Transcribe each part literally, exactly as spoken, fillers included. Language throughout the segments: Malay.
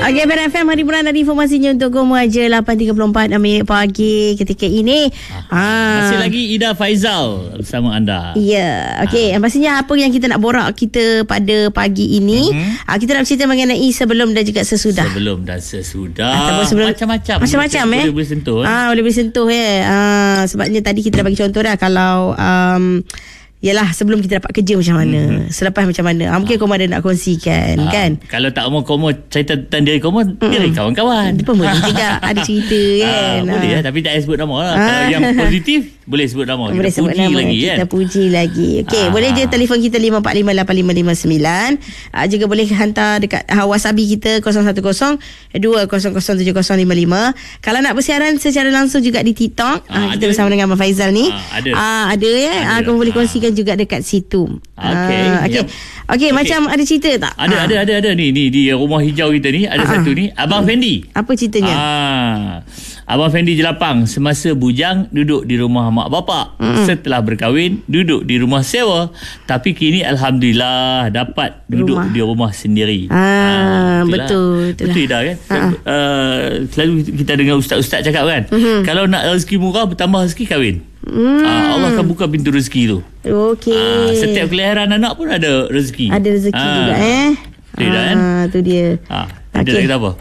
Okey, Pen F M Hari Bulan ada informasinya untuk kamu aja lapan tiga puluh empat minit pagi ketika ini. Ah, masih lagi Ida Faizal bersama anda. Ya, okey. Ah. Pastinya apa yang kita nak borak kita pada pagi ini, uh-huh. ah, kita nak bercerita mengenai sebelum dan juga sesudah. Sebelum dan sesudah. Ataupun sebelum, macam-macam. Macam-macam eh. Boleh boleh sentuh. Ah, boleh boleh sentuh eh. Ah, sebabnya tadi kita dah bagi contoh dah kalau um, yalah, sebelum kita dapat kerja macam mana, mm-hmm. selepas macam mana. Ah, mungkin ah. Komo ada nak kongsikan ah. kan. Kalau tak mau Komo cerita tentang diri Komo, mm-hmm. diri kawan-kawan. Dia pun boleh juga ada cerita kan. Ah, boleh lah, tapi tak payah sebut nama lah. Ah. Kalau yang positif boleh sebut nama. Boleh kita sebut puji nama lagi kita kan. puji lagi. Okey, ah. boleh je telefon kita lima empat lima lapan lima lima sembilan. Ah, juga boleh hantar dekat uh, WhatsApp kita kosong satu kosong dua kosong kosong tujuh kosong lima lima. Kalau nak bersiaran secara langsung juga di TikTok, ah, ah, kita bersama dengan Abang Faizal ni. Ah, ada. Ah, ada ya. Ah, kamu boleh kongsikan ah. juga dekat situ. Okey. Ah, okey. Okey, macam ada cerita tak? Ada, ah. ada, ada, ada ni ni di rumah hijau kita ni ada ah. satu ni, Abang Fendi. Apa ceritanya? Ah. Abang Fendi Jelapang semasa bujang duduk di rumah mak bapak. Mm-hmm. Setelah berkahwin duduk di rumah sewa, tapi kini alhamdulillah dapat duduk rumah. di rumah sendiri. Ah, ah betul, betul. Betul dah kan? Ah. Uh, selalu kita dengar ustaz-ustaz cakap kan, mm-hmm. kalau nak rezeki murah bertambah rezeki kahwin. Hmm. Ah, Allah akan buka pintu rezeki tu. Okey. Ah, setiap kelahiran anak pun ada rezeki. Ada rezeki ah. juga eh. Betul ah, kan? Tu dia. Ah, ada okay. apa?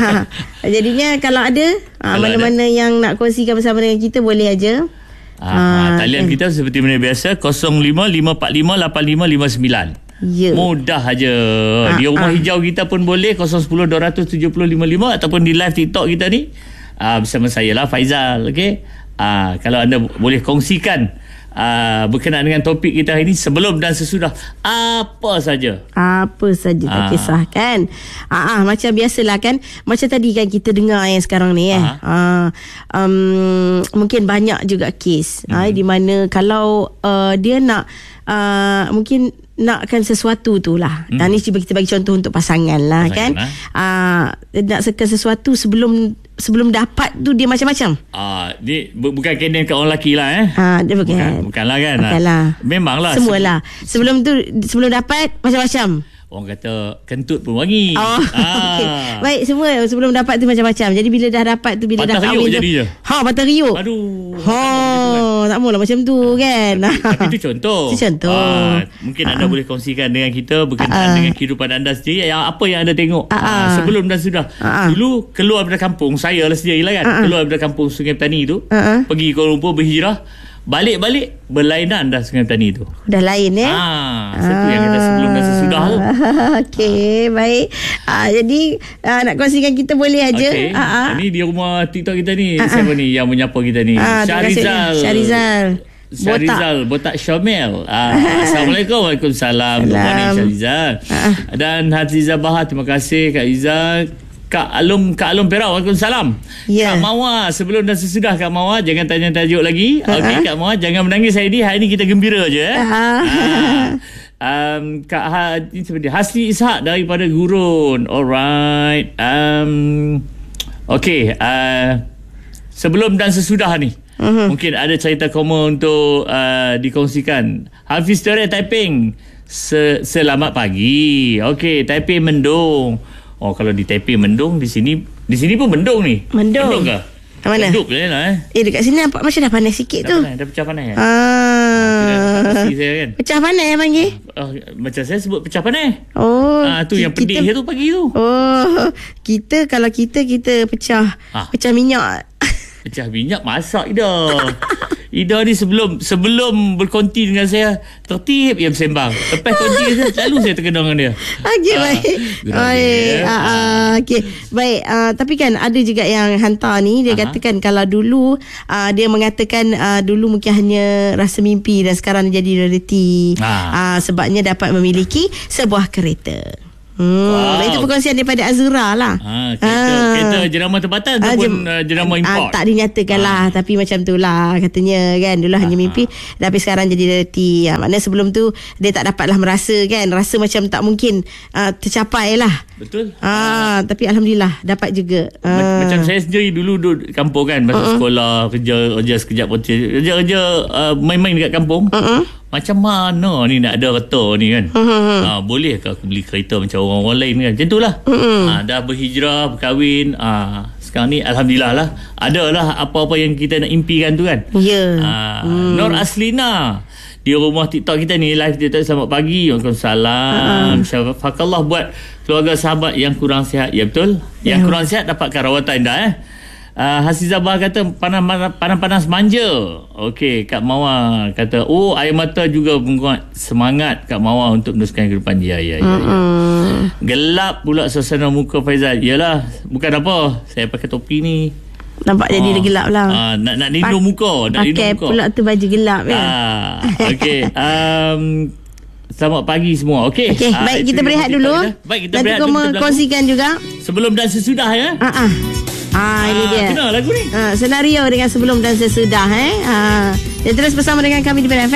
Jadinya kalau ada kalau mana-mana ada. yang nak kongsikan bersama dengan kita boleh aja. Ah, ah, talian kan. kita seperti mana biasa kosong lima lima empat lima lapan lima lima sembilan. Ya. Mudah aja. Ah, di rumah ah. hijau kita pun boleh kosong satu nol dua tujuh nol lima lima ataupun di live TikTok kita ni ah, bersama saya lah Faizal. Okey. Ah, kalau anda boleh kongsikan ah, berkenaan dengan topik kita hari ini sebelum dan sesudah apa saja. Apa saja tak ah. kisah kan. Ah, ah, macam biasalah kan. Macam tadi kan kita dengar yang sekarang ni eh. Ah, um, mungkin banyak juga kes hmm. ah, di mana kalau uh, dia nak uh, mungkin nakkan sesuatu tu lah. Hmm. Ah, ni cuba kita bagi contoh untuk pasangan lah pasangan kan. Lah. Ah, nak sekan sesuatu sebelum sebelum dapat tu dia macam-macam. Ah, ni bu- bukan kena kat orang lelaki lah eh. Ah, dia bukan. bukan bukanlah kan. Bukanlah. Memanglah. Semualah. Se- sebelum tu sebelum dapat macam-macam. Orang kata kentut pun wangi. Oh, ah. Okay. Baik, semua sebelum dapat tu macam-macam. Jadi bila dah dapat tu, bila patah dah kahwin tu jadi je. Ha, patah riuk. Aduh. Ha, tak maulah macam tu kan. Tapi itu contoh. Itu contoh. Ah, mungkin anda ah. boleh kongsikan dengan kita berkenaan ah. dengan kehidupan anda sendiri. Yang apa yang anda tengok ah. Ah, sebelum dan sudah. Ah. Dulu keluar dari kampung, saya lah sendirilah kan. Ah. Keluar dari kampung Sungai Petani tu. Ah. Pergi Kuala Lumpur berhijrah. Balik-balik berlainan dah Sungai Petani tu. Dah lain eh. Ah, satu ah. yang kita sebelum dan sesudah tu. Okey, ah. baik. Ah, jadi ah, nak kongsikan kita boleh aja. Okay. Ah, ah. Ini di rumah TikTok kita ni. Ah. Siapa ni yang menyapa kita ni? Ah, Syarizal. Syarizal. Syarizal Botak Syamil. Ah, Assalamualaikum. Waalaikumsalam. Good morning Syarizal. Ah. Dan Haziza Bahar, terima kasih Kak Iza. Kak Alum Kak Alum Perak, Waalaikumsalam. Yeah. Kak Mawar, sebelum dan sesudah Kak Mawar, jangan tanya tajuk lagi. Uh-huh. Okey Kak Mawar, jangan menangis hari ni. Hari ni kita gembira je eh. Uh-huh. Ah. Um, Kak ha, seperti Hasni Ishak daripada Gurun. Alright. Um, Okey, uh, sebelum dan sesudah ni. Uh-huh. Mungkin ada cerita koma untuk uh, dikongsikan. Hafiz Tere Taiping. Se- Selamat pagi. Okey, Taiping mendung. Oh, kalau di Taipei mendung, di sini di sini pun mendung ni. Mendung. Mendung ke? Mana? Mendung je lah eh. Eh, dekat sini nampak macam dah panas sikit dah tu. Panas, dah pecah panas ya? Ah. ah saya, kan? Pecah panas yang panggil? Ah, macam saya sebut pecah panas. Oh. Ah, tu yang pedih tu pagi tu. Oh. Kita, kalau kita, kita pecah. Ah. Pecah minyak. Pecah minyak masak Ida. Ida ni sebelum sebelum berkonti dengan saya tertib yang bersembang. Lepas konti saya selalu saya terkenal dengan dia. Okey, uh, baik. Baik. Uh, uh, okey. Baik, uh, tapi kan ada juga yang hantar ni dia uh-huh. katakan kalau dulu uh, dia mengatakan uh, dulu mungkin hanya rasa mimpi dan sekarang jadi realiti. Uh. Uh, sebabnya dapat memiliki sebuah kereta. Hmm, wow. Itu perkongsian daripada Azura lah. Ha, kereta, ha. kereta jenama tempatan ataupun uh, jenama import? Ha, tak dinyatakan lah. Ha. Tapi macam tu lah katanya kan. Dulu ha. hanya mimpi. Tapi sekarang jadi realiti. Ha, maknanya sebelum tu dia tak dapatlah merasa kan. Rasa macam tak mungkin uh, tercapai lah. Betul. Ha, ha. Tapi Alhamdulillah dapat juga. Ha. Macam saya sendiri dulu duduk kampung kan. Masa uh-uh. sekolah, kerja, kerja sekejap. Kerja-kerja uh, main-main dekat kampung. Uh-uh. macam mana ni nak ada kereta ni kan. Uh-huh. Ha, boleh ke aku beli kereta macam orang-orang lain kan. Macam itulah. Uh-huh. Ha, dah berhijrah, berkahwin. Ha, sekarang ni Alhamdulillah lah. Adalah apa-apa yang kita nak impikan tu kan. Ya. Yeah. Ha, hmm. Nur Aslina di rumah TikTok kita ni, live TikTok selamat pagi. Waalaikumsalam. Uh-huh. Syafakallah buat keluarga sahabat yang kurang sihat. Ya betul. Yang yeah. kurang sihat dapatkan rawatan dah eh. Uh, Hasizah Bah kata panas-panas manja. Okey, Kak Mawar kata, oh air mata juga menguat semangat Kak Mawar untuk meneruskan kehidupan dia. Ya, ya, ya, ya. Gelap pula suasana muka Faizal. Yalah, bukan apa. Saya pakai topi ni. Nampak oh. jadi gelap lah. Uh, nak nak lindung pa- muka, nak lindung muka. Pakai pula tu baju gelap ya. Uh, Okey. Um, selamat pagi semua. Okey. Okay, uh, baik kita berehat dulu. Baik kita berehat dulu. Nanti kongsikan juga sebelum dan sesudah ya. Ha ah. Ah, ini dia. Kenal lagu ni. Ah, senario dengan sebelum dan sesudah eh. Ah, dan terus bersama dengan kami di Band F M.